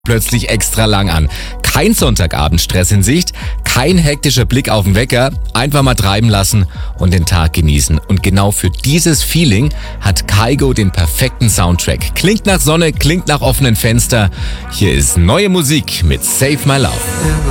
plötzlich extra lang an. Kein Sonntagabendstress in Sicht, kein hektischer Blick auf den Wecker, einfach mal treiben lassen und den Tag genießen. Und genau für dieses Feeling hat Kygo den perfekten Soundtrack. Klingt nach Sonne, klingt nach offenen Fenster. Hier ist neue Musik mit Save My Love.